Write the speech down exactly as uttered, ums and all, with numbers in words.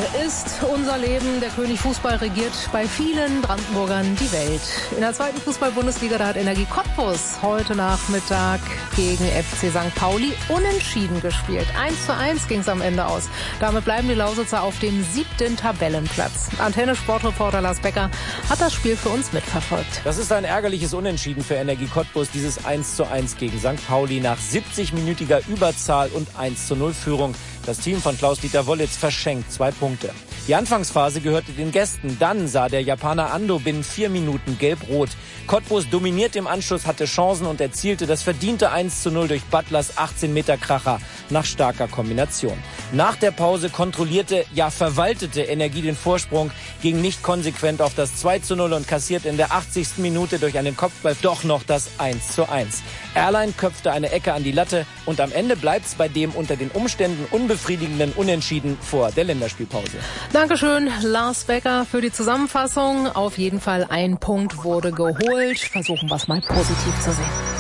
ist unser Leben. Der König Fußball regiert bei vielen Brandenburgern die Welt. In der zweiten Fußball-Bundesliga, da hat Energie Cottbus heute Nachmittag gegen F C Sankt Pauli unentschieden gespielt. eins zu eins ging es am Ende aus. Damit bleiben die Lausitzer auf dem siebten Tabellenplatz. Antenne-Sportreporter Lars Becker hat das Spiel für uns mitverfolgt. Das ist ein ärgerliches Unentschieden für Energie Cottbus. Dieses eins zu eins gegen Sankt Pauli nach siebzig-minütiger Überzahl und eins zu null Führung. Das Team von Klaus-Dieter Wollitz verschenkt zwei Punkte. Die Anfangsphase gehörte den Gästen. Dann sah der Japaner Ando binnen vier Minuten gelb-rot. Cottbus dominierte im Anschluss, hatte Chancen und erzielte das verdiente eins zu null durch Butlers achtzehn Meter Kracher nach starker Kombination. Nach der Pause kontrollierte, ja verwaltete Energie den Vorsprung, ging nicht konsequent auf das zwei zu null und kassierte in der achtzigsten Minute durch einen Kopfball doch noch das eins zu eins. Erlein köpfte eine Ecke an die Latte und am Ende bleibt's bei dem unter den Umständen unbefriedigenden Unentschieden vor der Länderspielpause. Dankeschön, Lars Becker, für die Zusammenfassung. Auf jeden Fall ein Punkt wurde geholt. Versuchen wir es mal positiv zu sehen.